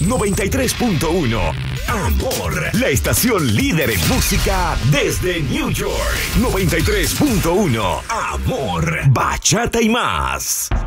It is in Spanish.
93.1 Amor, la estación líder en música desde New York. 93.1 Amor, bachata y más.